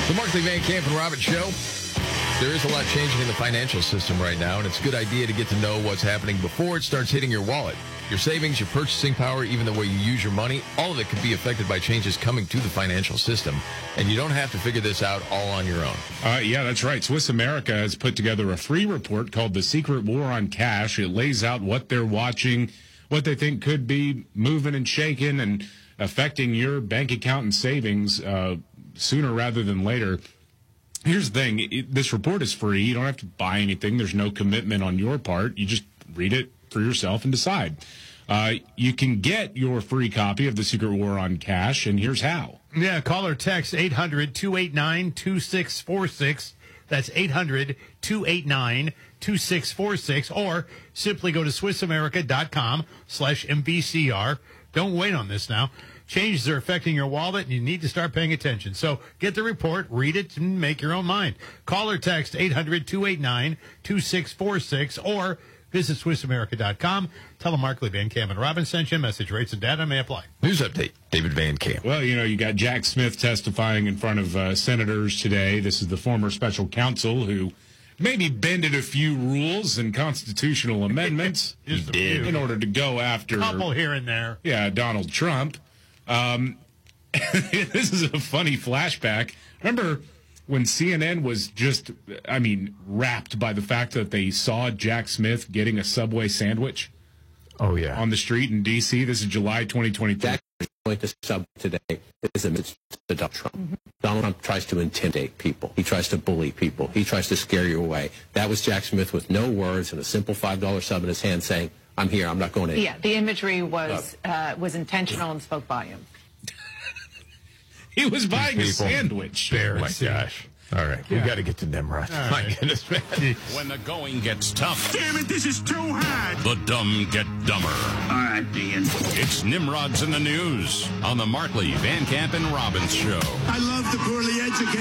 The Markley, Van Camp, and Robbins Show. There is a lot changing in the financial system right now, and it's a good idea to get to know what's happening before it starts hitting your wallet. Your savings, your purchasing power, even the way you use your money, all of it could be affected by changes coming to the financial system, and you don't have to figure this out all on your own. Yeah, that's right. Swiss America has put together a free report called The Secret War on Cash. It lays out what they're watching, what they think could be moving and shaking and affecting your bank account and savings sooner rather than later. Here's the thing. This report is free. You don't have to buy anything. There's no commitment on your part. You just read it for yourself and decide. You can get your free copy of The Secret War on Cash, and here's how. Yeah, call or text 800-289-2646. That's 800-289-2646. Or simply go to SwissAmerica.com/MVCR. Don't wait on this now. Changes are affecting your wallet, and you need to start paying attention. So get the report, read it, and make your own mind. Call or text 800-289-2646 or visit SwissAmerica.com. Tell them Markley, Van Camp, and Robbins sent you a message. Rates and data may apply. News update, David Van Camp. Well, you got Jack Smith testifying in front of senators today. This is the former special counsel who maybe bended a few rules and constitutional amendments in order to go after... Couple here and there. Yeah, Donald Trump. This is a funny flashback. Remember when CNN was just, wrapped by the fact that they saw Jack Smith getting a Subway sandwich? Oh, yeah. On the street in D.C. This is July 2023. Jack is going to sub today is a message to Donald Trump. Mm-hmm. Donald Trump tries to intimidate people. He tries to bully people. He tries to scare you away. That was Jack Smith with no words and a simple $5 sub in his hand saying, I'm here, I'm not going anywhere. Yeah, the imagery was intentional and spoke volumes. He was buying a sandwich. Oh, my gosh. All right, we got to get to Nimrod. My goodness, man. When the going gets tough. Damn it, this is too hard. The dumb get dumber. All right, Dean. It's Nimrod's in the News on the Markley, Van Camp, and Robbins Show. I love the poorly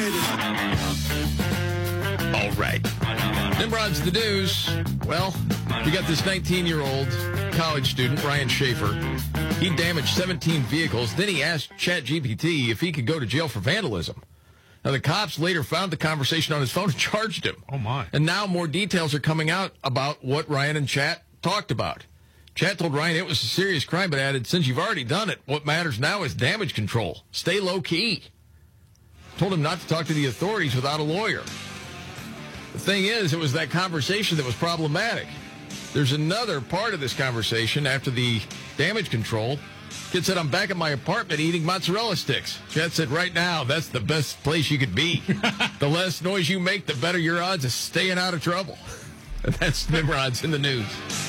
educated. All right. Nimrod's the news. Well, we got this 19-year-old college student, Ryan Schaefer. He damaged 17 vehicles. Then he asked ChatGPT if he could go to jail for vandalism. Now, the cops later found the conversation on his phone and charged him. Oh, my. And now more details are coming out about what Ryan and Chat talked about. Chat told Ryan it was a serious crime, but added, since you've already done it, what matters now is damage control. Stay low-key. Told him not to talk to the authorities without a lawyer. The thing is, it was that conversation that was problematic. There's another part of this conversation after the damage control. Kid said, I'm back at my apartment eating mozzarella sticks. Chat said, right now, that's the best place you could be. The less noise you make, the better your odds of staying out of trouble. And that's Nimrod's in the News.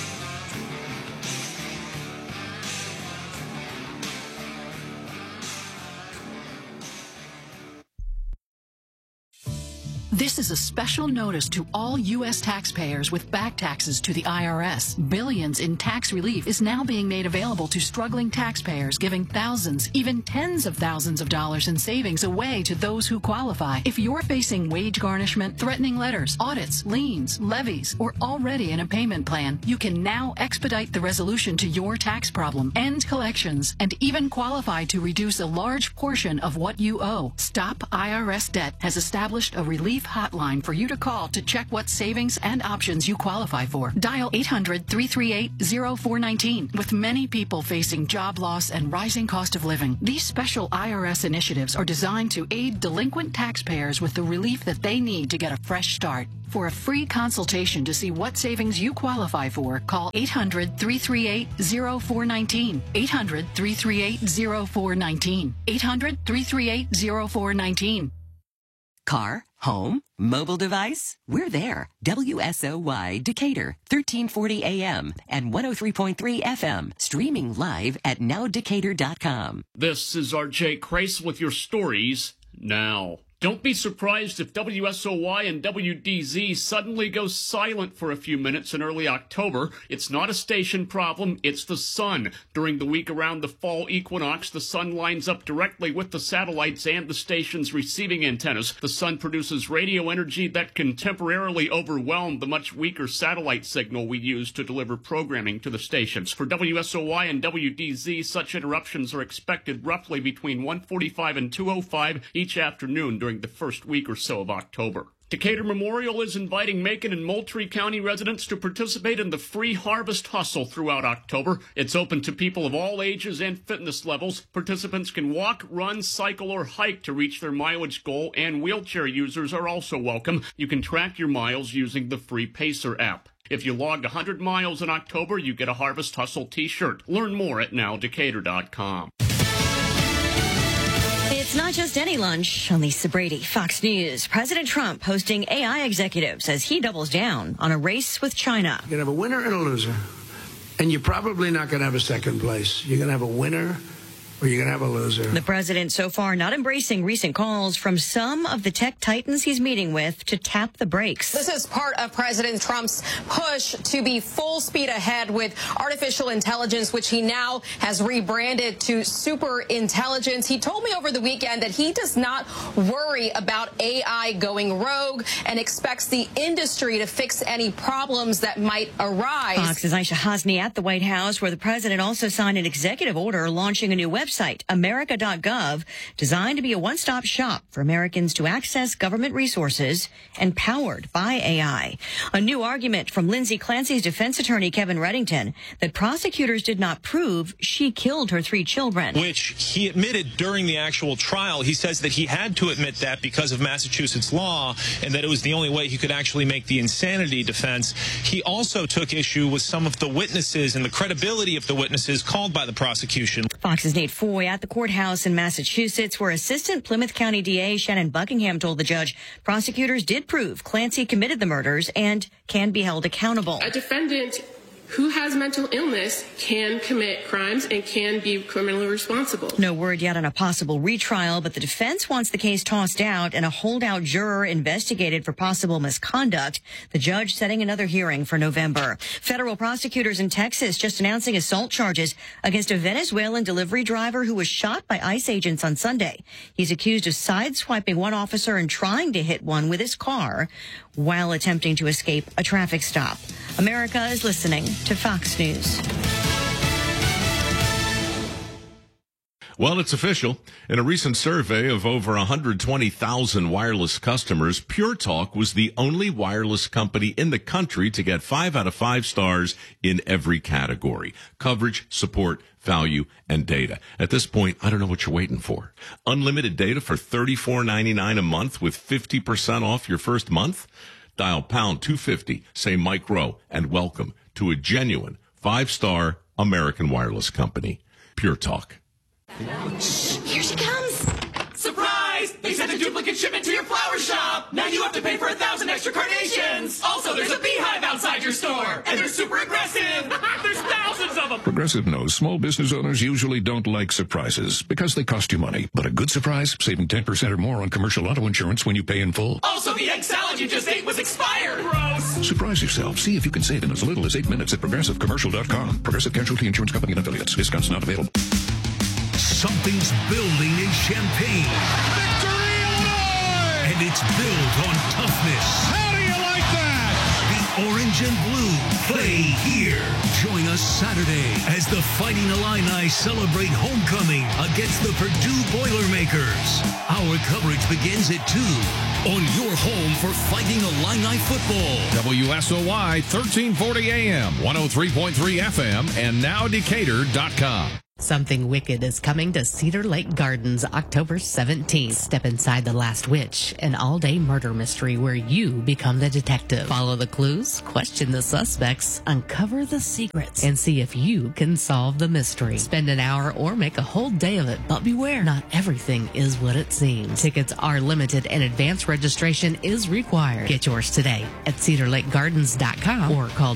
This is a special notice to all U.S. taxpayers with back taxes to the IRS. Billions in tax relief is now being made available to struggling taxpayers, giving thousands, even tens of thousands of dollars in savings away to those who qualify. If you're facing wage garnishment, threatening letters, audits, liens, levies, or already in a payment plan, you can now expedite the resolution to your tax problem, end collections, and even qualify to reduce a large portion of what you owe. Stop IRS Debt has established a relief hotline for you to call to check what savings and options you qualify for. Dial 800-338-0419. With many people facing job loss and rising cost of living, these special IRS initiatives are designed to aid delinquent taxpayers with the relief that they need to get a fresh start. For a free consultation to see what savings you qualify for, call 800-338-0419. 800-338-0419. 800-338-0419. Car, home, mobile device, we're there. WSOY Decatur, 1340 AM and 103.3 FM, streaming live at nowdecatur.com. This is RJ Crace with your stories now. Don't be surprised if WSOY and WDZ suddenly go silent for a few minutes in early October. It's not a station problem, it's the sun. During the week around the fall equinox, the sun lines up directly with the satellites and the station's receiving antennas. The sun produces radio energy that can temporarily overwhelm the much weaker satellite signal we use to deliver programming to the stations. For WSOY and WDZ, such interruptions are expected roughly between 1:45 and 2:05 each afternoon during the first week or so of October. Decatur Memorial is inviting Macon and Moultrie County residents to participate in the free Harvest Hustle throughout October. It's open to people of all ages and fitness levels. Participants can walk, run, cycle, or hike to reach their mileage goal, and wheelchair users are also welcome. You can track your miles using the free Pacer app. If you logged 100 miles in October, you get a Harvest Hustle t-shirt. Learn more at nowdecatur.com. It's not just any lunch. On Lisa Brady, Fox News. President Trump hosting AI executives as he doubles down on a race with China. You're going to have a winner and a loser, and you're probably not going to have a second place. You're going to have a winner or you're going to have a loser. The president so far not embracing recent calls from some of the tech titans he's meeting with to tap the brakes. This is part of President Trump's push to be full speed ahead with artificial intelligence, which he now has rebranded to super intelligence. He told me over the weekend that he does not worry about AI going rogue and expects the industry to fix any problems that might arise. Fox's Aisha Hasni at the White House, where the president also signed an executive order launching a new website, America.gov, designed to be a one-stop shop for Americans to access government resources and powered by AI. A new argument from Lindsay Clancy's defense attorney, Kevin Reddington, that prosecutors did not prove she killed her 3 children. Which he admitted during the actual trial. He says that he had to admit that because of Massachusetts law and that it was the only way he could actually make the insanity defense. He also took issue with some of the witnesses and the credibility of the witnesses called by the prosecution. Fox's Nate Foy at the courthouse in Massachusetts, where Assistant Plymouth County DA Shannon Buckingham told the judge prosecutors did prove Clancy committed the murders and can be held accountable. A defendant who has mental illness can commit crimes and can be criminally responsible. No word yet on a possible retrial, but the defense wants the case tossed out and a holdout juror investigated for possible misconduct. The judge setting another hearing for November. Federal prosecutors in Texas just announcing assault charges against a Venezuelan delivery driver who was shot by ICE agents on Sunday. He's accused of sideswiping one officer and trying to hit one with his car while attempting to escape a traffic stop. America is listening to Fox News. Well, it's official. In a recent survey of over 120,000 wireless customers, Pure Talk was the only wireless company in the country to get 5 out of 5 stars in every category: coverage, support, value, and data. At this point, I don't know what you're waiting for. Unlimited data for $34.99 a month with 50% off your first month? Dial pound 250, say Mike Rowe, and welcome to a genuine 5-star American wireless company. Pure Talk. Here she comes. Surprise! They sent a duplicate shipment to your flower shop. Now you have to pay for 1,000 extra carnations. Also, there's a beehive outside your store, and they're super aggressive. There's thousands of them. Progressive knows small business owners usually don't like surprises because they cost you money. But a good surprise, saving 10% or more on commercial auto insurance when you pay in full. Also, the egg salad you just ate was expired. Gross. Surprise yourself. See if you can save in as little as 8 minutes at progressivecommercial.com. Progressive Casualty Insurance Company and affiliates. Discounts not available. Something's building in Champaign. Victory, Illinois! And it's built on toughness. How do you like that? The orange and blue play here. Join us Saturday as the Fighting Illini celebrate homecoming against the Purdue Boilermakers. Our coverage begins at 2 on your home for Fighting Illini football. WSOY 1340 AM, 103.3 FM, and nowdecatur.com. Something Wicked is coming to Cedar Lake Gardens October 17th. Step inside The Last Witch, an all-day murder mystery where you become the detective. Follow the clues, question the suspects, uncover the secrets, and see if you can solve the mystery. Spend an hour or make a whole day of it, but beware, not everything is what it seems. Tickets are limited and advance registration is required. Get yours today at cedarlakegardens.com or call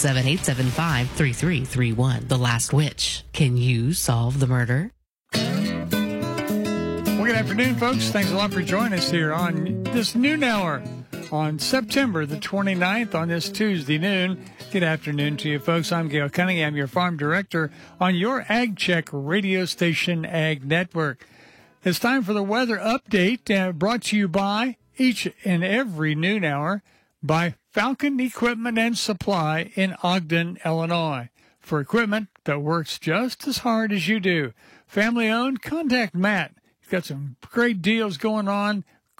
217-875-3331. The Last Witch. Can you solve the murder? Well, good afternoon, folks. Thanks a lot for joining us here on this noon hour on September the 29th on this Tuesday noon. Good afternoon to you, folks. I'm Gail Cunningham, your farm director on your Ag Check radio station, Ag Network. It's time for the weather update brought to you by each and every noon hour by Falcon Equipment and Supply in Ogden, Illinois. For equipment that works just as hard as you do. Family owned, contact Matt. He's got some great deals going on,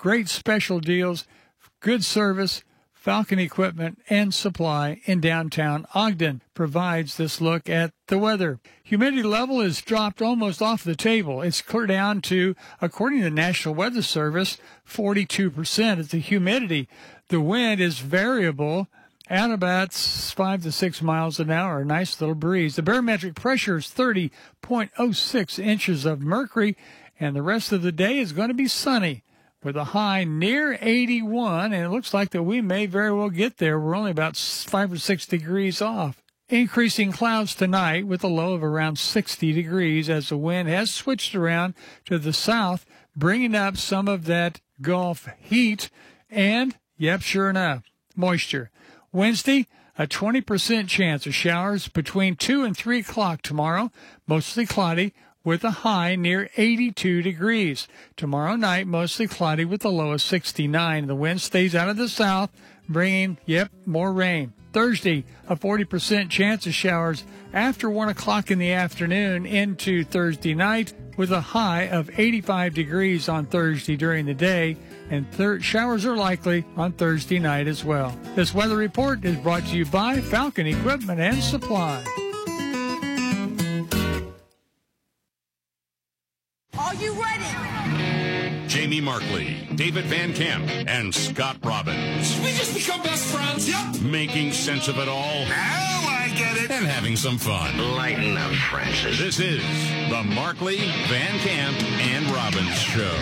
great special deals, good service. Falcon Equipment and Supply in downtown Ogden provides this look at the weather. Humidity level is dropped almost off the table. It's clear down to, according to the National Weather Service, 42% is the humidity. The wind is variable at about 5 to 6 miles an hour, a nice little breeze. The barometric pressure is 30.06 inches of mercury, and the rest of the day is going to be sunny, with a high near 81, and it looks like that we may very well get there. We're only about 5 or 6 degrees off. Increasing clouds tonight with a low of around 60 degrees as the wind has switched around to the south, bringing up some of that Gulf heat and, yep, sure enough, moisture. Wednesday, a 20% chance of showers between 2 and 3 o'clock tomorrow, mostly cloudy, with a high near 82 degrees. Tomorrow night, mostly cloudy with a low of 69. The wind stays out of the south, bringing, more rain. Thursday, a 40% chance of showers after 1 o'clock in the afternoon into Thursday night, with a high of 85 degrees on Thursday during the day, and showers are likely on Thursday night as well. This weather report is brought to you by Falcon Equipment and Supply. Are you ready? Jamie Markley, David Van Camp, and Scott Robbins. We just become best friends. Yep. Making sense of it all. Now I get it. And having some fun. Lighten up, Francis. This is the Markley, Van Camp, and Robbins Show.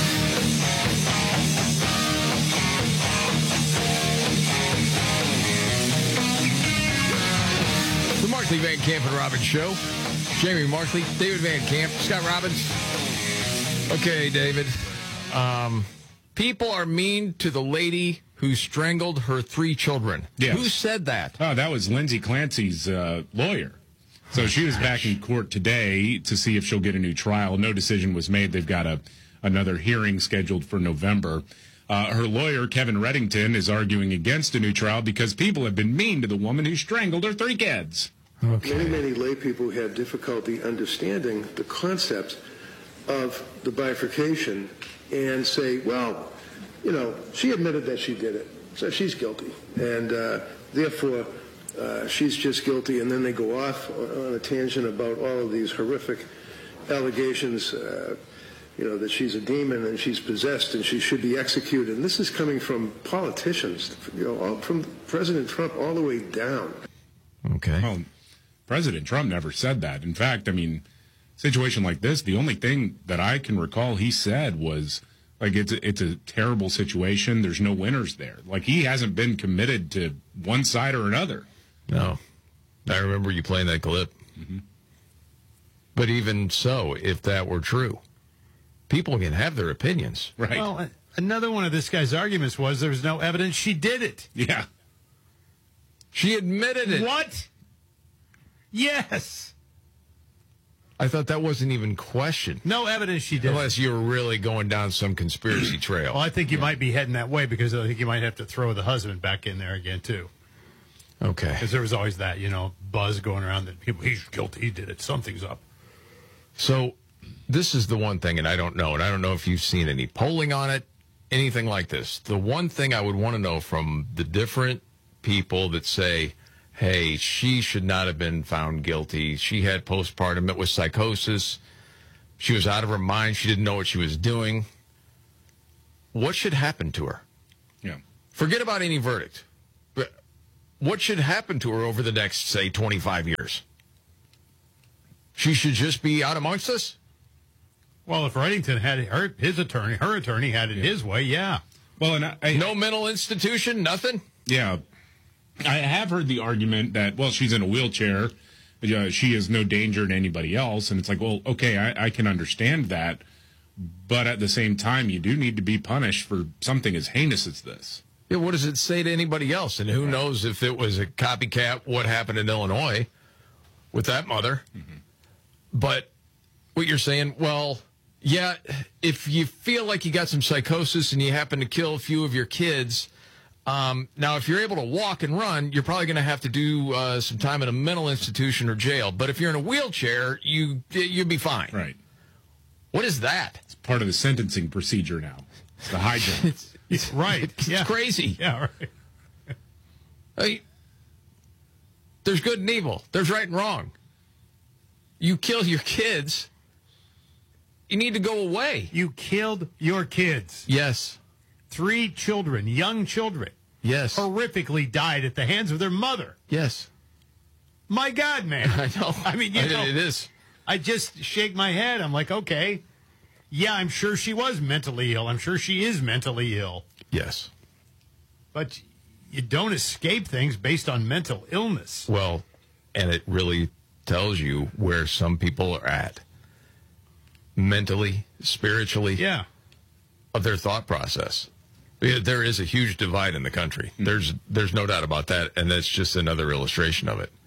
The Markley, Van Camp, and Robbins Show. Jamie Markley, David Van Camp, Scott Robbins. Okay, David. People are mean to the lady who strangled her 3 children. Yes. Who said that? Oh, that was Lindsay Clancy's lawyer. So she was back in court today to see if she'll get a new trial. No decision was made. They've got another hearing scheduled for November. Her lawyer, Kevin Reddington, is arguing against a new trial because people have been mean to the woman who strangled her 3 kids. Okay. Many lay people have difficulty understanding the concept of the bifurcation and say, well, she admitted that she did it, so she's guilty, and therefore she's just guilty, and then they go off on a tangent about all of these horrific allegations, that she's a demon and she's possessed and she should be executed. And this is coming from politicians, from President Trump all the way down. Okay. Well, President Trump never said that. In fact, situation like this, the only thing that I can recall he said was, it's a terrible situation. There's no winners there. He hasn't been committed to one side or another. No. I remember you playing that clip. Mm-hmm. But even so, if that were true, people can have their opinions. Right. Well, another one of this guy's arguments was there was no evidence she did it. Yeah. She admitted it. What? Yes. I thought that wasn't even questioned. No evidence she did. Unless you were really going down some conspiracy trail. Well, I think you might be heading that way because I think you might have to throw the husband back in there again, too. Okay. Because there was always that, buzz going around that people, he's guilty, he did it, something's up. So this is the one thing, and I don't know if you've seen any polling on it, anything like this. The one thing I would want to know from the different people that say, hey, she should not have been found guilty. She had postpartum. It was psychosis. She was out of her mind. She didn't know what she was doing. What should happen to her? Yeah. Forget about any verdict. But what should happen to her over the next, say, 25 years? She should just be out amongst us? Well, if Reddington had her attorney had it his way, yeah. Well, and no mental institution, nothing? Yeah. I have heard the argument that, well, she's in a wheelchair. She is no danger to anybody else. And it's like, well, okay, I can understand that. But at the same time, you do need to be punished for something as heinous as this. Yeah, what does it say to anybody else? And who knows if it was a copycat, what happened in Illinois with that mother. Mm-hmm. But what you're saying, well, yeah, if you feel like you got some psychosis and you happen to kill a few of your kids... now, if you're able to walk and run, you're probably going to have to do some time in a mental institution or jail. But if you're in a wheelchair, you'd be fine. Right. What is that? It's part of the sentencing procedure now. The Hydra. It's right. It's crazy. Yeah, right. Hey, there's good and evil. There's right and wrong. You kill your kids, you need to go away. You killed your kids. Yes. 3 children, young children. Yes. Horrifically died at the hands of their mother. Yes. My God, man. I know. I mean, you know. It is. I just shake my head. I'm like, okay. Yeah, I'm sure she was mentally ill. I'm sure she is mentally ill. Yes. But you don't escape things based on mental illness. Well, and it really tells you where some people are at mentally, spiritually, of their thought process. There is a huge divide in the country. There's no doubt about that, and that's just another illustration of it.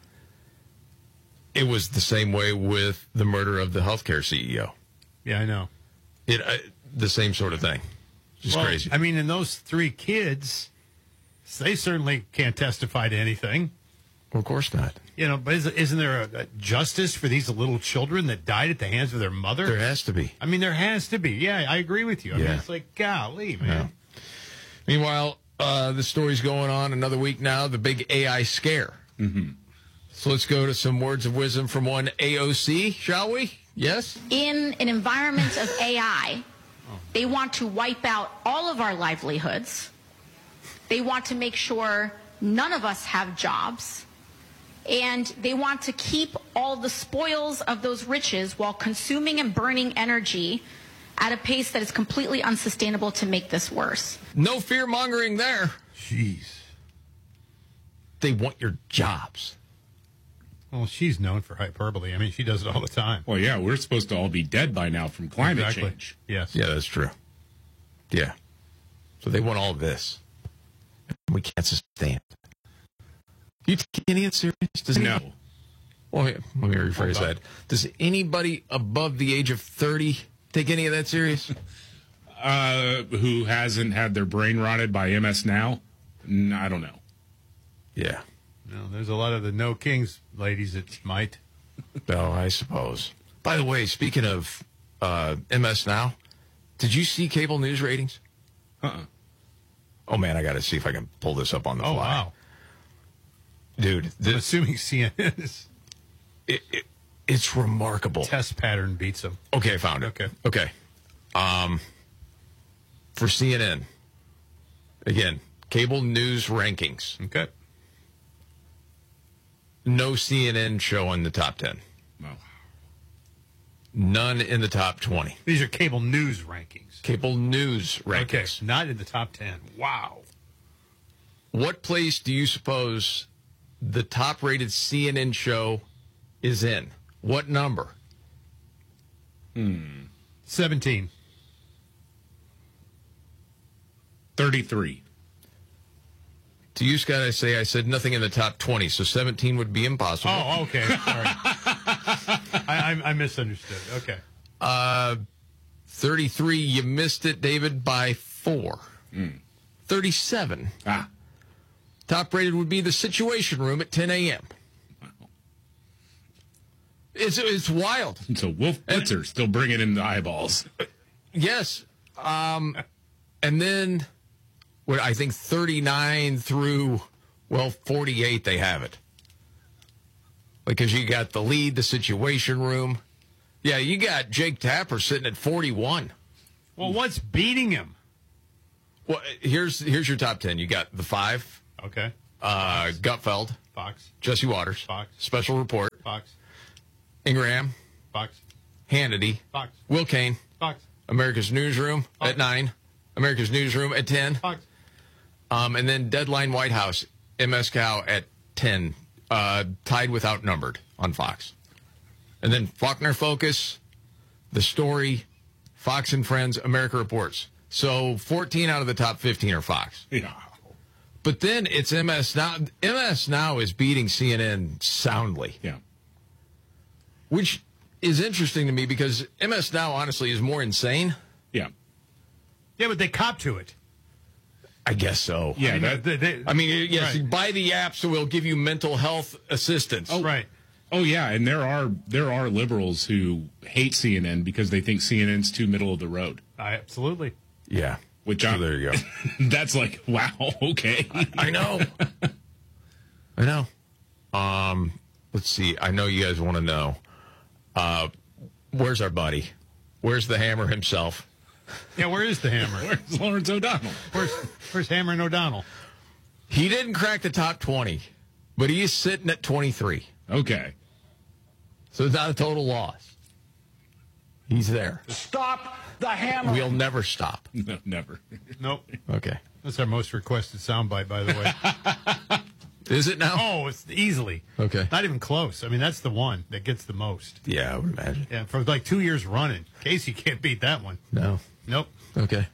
It was the same way with the murder of the healthcare CEO. Yeah, I know. The same sort of thing. Just crazy. I mean, and those 3 kids, they certainly can't testify to anything. Well, of course not. You know, but isn't there a justice for these little children that died at the hands of their mother? There has to be. I mean, there has to be. Yeah, I agree with you. I mean, it's like, golly, man. Yeah. Meanwhile, the story's going on another week now, the big AI scare. Mm-hmm. So let's go to some words of wisdom from one AOC, shall we? Yes? In an environment of AI, they want to wipe out all of our livelihoods. They want to make sure none of us have jobs. And they want to keep all the spoils of those riches while consuming and burning energy at a pace that is completely unsustainable to make this worse. No fear-mongering there. Jeez. They want your jobs. Well, she's known for hyperbole. I mean, she does it all the time. Well, yeah, we're supposed to all be dead by now from climate change. Yes. Yeah, that's true. Yeah. So they want all of this. We can't sustain it. You take any of it serious? No. Well, let me rephrase that. Does anybody above the age of 30 take any of that serious? Who hasn't had their brain rotted by MS now? I don't know. Yeah. No, there's a lot of the No Kings ladies that might. No, I suppose. By the way, speaking of MS Now, did you see cable news ratings? Oh, man, I got to see if I can pull this up on the fly. Oh, wow. Dude. I'm assuming CNN is... It's remarkable. Test pattern beats them. Okay, I found it. Okay. For CNN, again, cable news rankings. Okay. No CNN show in the top 10. Wow. None in the top 20. These are cable news rankings. Cable news rankings. Okay, not in the top 10. Wow. What place do you suppose the top-rated CNN show is in? What number? 17. 33. To you, Scott, I said nothing in the top 20, so 17 would be impossible. Oh, okay. Sorry. I misunderstood. Okay. 33, you missed it, David, by 4. 37. Top rated would be the Situation Room at 10 a.m. It's wild. So Wolf Blitzer still bringing in the eyeballs. Yes. And then, I think 39 through, 48, they have it. Because you got the Lead, the Situation Room. Yeah, you got Jake Tapper sitting at 41. Well, what's beating him? Well, here's your top 10. You got The Five. Okay. Gutfeld. Fox. Jesse Waters. Fox. Special Report. Fox. Ingraham. Fox. Hannity. Fox. Will Kane. Fox. America's Newsroom at 9. America's Newsroom at 10. Fox. And then Deadline White House, MS Cow at 10. Tied with Outnumbered on Fox. And then Faulkner Focus, The Story, Fox and Friends, America Reports. So 14 out of the top 15 are Fox. Yeah. But then it's MS Now. MS Now is beating CNN soundly. Yeah. Which is interesting to me because MS Now, honestly, is more insane. Yeah. Yeah, but they cop to it. I guess so. Yeah. Yes, right. buy the app so we'll give you mental health assistance. Oh, right. Oh, yeah, and there are liberals who hate CNN because they think CNN's too middle of the road. Absolutely. Yeah. Which there you go. That's like, wow, okay. I know. I know. Let's see. I know you guys want to know. Where's our buddy? Where's the Hammer himself? Yeah, where is the Hammer? Where's Lawrence O'Donnell? Where's Hammer and O'Donnell? He didn't crack the top 20, but he is sitting at 23. Okay. So it's not a total loss. He's there. Stop the Hammer. We'll never stop. No, never. Nope. Okay. That's our most requested soundbite, by the way. Is it now? Oh, it's easily. Okay. Not even close. I mean, that's the one that gets the most. Yeah, I would imagine. Yeah, for like 2 years running. Casey can't beat that one. No. Nope. Okay.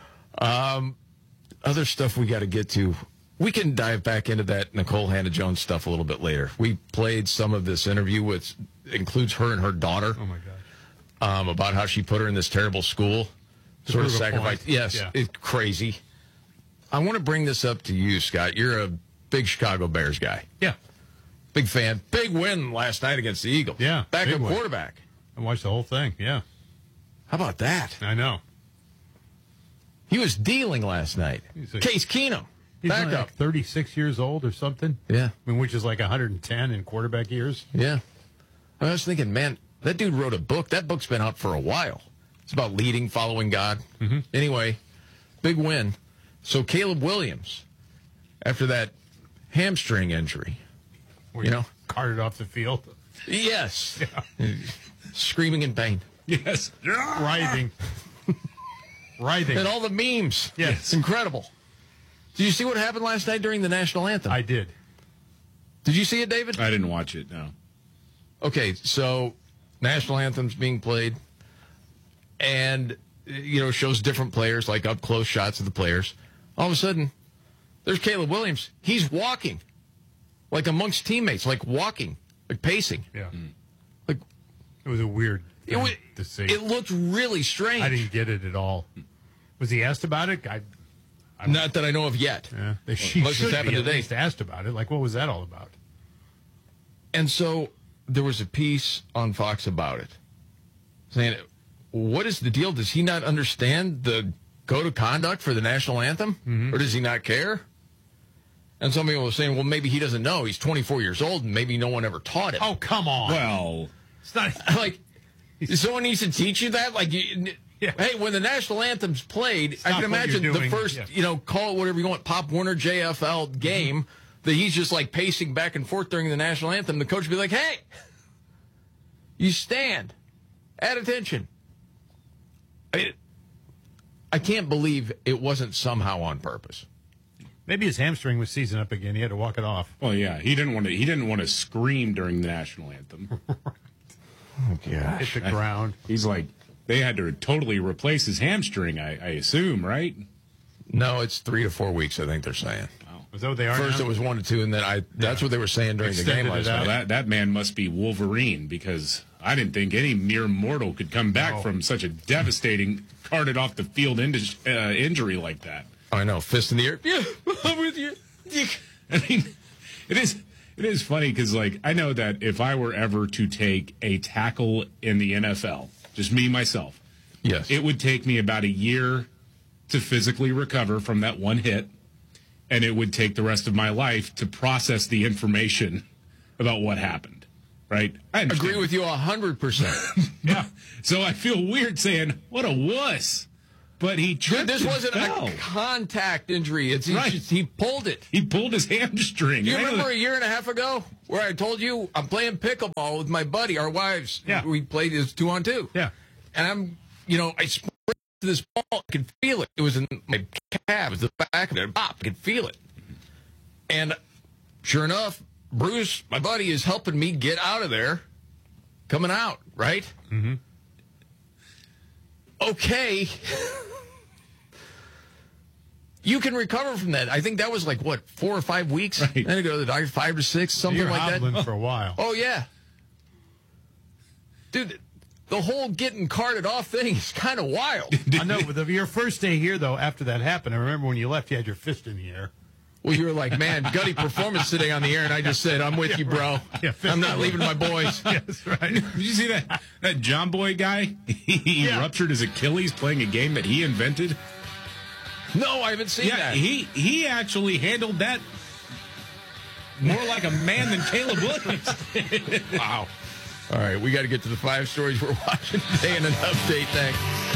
Other stuff we got to get to. We can dive back into that Nicole Hannah-Jones stuff a little bit later. We played some of this interview, which includes her and her daughter. Oh, my gosh. About how she put her in this terrible school. Sort of sacrifice. Yes, yeah. It's crazy. I want to bring this up to you, Scott. You're a big Chicago Bears guy. Yeah. Big fan. Big win last night against the Eagles. Yeah. Backup quarterback. I watched the whole thing. Yeah. How about that? I know. He was dealing last night. Case Keenum. He's Backup. like 36 years old or something. Yeah. I mean, which is like 110 in quarterback years. Yeah. I was thinking, man, that dude wrote a book. That book's been out for a while. It's about leading, following God. Mm-hmm. Anyway, big win. So Caleb Williams, after that hamstring injury, carted off the field. Yes. Yeah. Screaming in pain. Yes. Writhing. Writhing. And all the memes. Yes. It's incredible. Did you see what happened last night during the national anthem? I did. Did you see it, David? I didn't watch it, no. Okay, so national anthem's being played, and, shows different players, like up-close shots of the players. All of a sudden, there's Caleb Williams. He's walking, like amongst teammates, like walking, like pacing. Yeah. Like it was a weird thing to see. It looked really strange. I didn't get it at all. Was he asked about it? Not that I know of yet. Yeah. She Unless should it's happened be at today. least asked about it. Like, what was that all about? And so there was a piece on Fox about it, saying, what is the deal? Does he not understand the code of conduct for the national anthem? Mm-hmm. Or does he not care? And some people were saying, well, maybe he doesn't know. He's 24 years old, and maybe no one ever taught him. Oh, come on. Well, it's not like someone needs to teach you that. Like, hey, when the national anthem's played, I can imagine the first, call it whatever you want, Pop Warner JFL game, that he's just like pacing back and forth during the national anthem. The coach would be like, hey, you stand, add attention. I can't believe it wasn't somehow on purpose. Maybe his hamstring was seizing up again. He had to walk it off. Well, yeah, he didn't want to scream during the national anthem. Oh, gosh. Hit the ground. He's like, they had to totally replace his hamstring, I assume, right? No, it's 3 to 4 weeks, I think they're saying. Is that what they are First now? it was 1 to 2, and then that's what they were saying during Extended the game last night. Well, that man must be Wolverine, because I didn't think any mere mortal could come back from such a devastating, carted off the field injury like that. I know, fist in the air. Yeah, I'm with you. I mean, it is funny because, like, I know that if I were ever to take a tackle in the NFL, just me, myself, yes, it would take me about a year to physically recover from that one hit, and it would take the rest of my life to process the information about what happened, right? I agree with you 100%. Yeah. So I feel weird saying, what a wuss. But he tripped. This wasn't a contact injury. Right. He pulled it. He pulled his hamstring. Do you remember a year and a half ago where I told you I'm playing pickleball with my buddy, our wives? Yeah. We played as 2-on-2. Yeah. And I'm, I sprinted to this ball. I could feel it. It was in my calves, the back of it. Pop. I could feel it. And sure enough, Bruce, my buddy, is helping me get out of there, coming out, right? Mm-hmm. Okay. You can recover from that. I think that was like, 4 or 5 weeks? Right. Then I go to the doctor, 5 to 6, something You're like hobbling that. for a while. Oh, yeah. Dude, the whole getting carted off thing is kind of wild. I know. But your first day here, though, after that happened, I remember when you left, you had your fist in the air. Well, you were like, man, gutty performance today on the air, and I just said, I'm with you, bro. Yeah, I'm not leaving my boys. Yes, right. Did you see that John Boy guy? He ruptured his Achilles playing a game that he invented. No, I haven't seen that. He actually handled that more like a man than Caleb Williams did. Wow. All right, we got to get to the 5 stories we're watching today and an update. Thanks.